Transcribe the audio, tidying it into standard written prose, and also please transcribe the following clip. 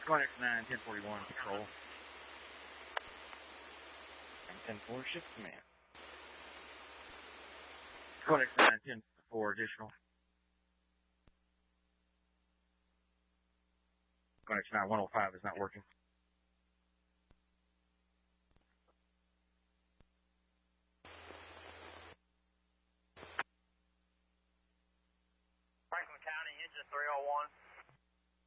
Conex 9, 1041, patrol. 10-4, ship command. Conex 9, 10-4, additional. Conex 9, 105 is not working. Franklin County, engine 301.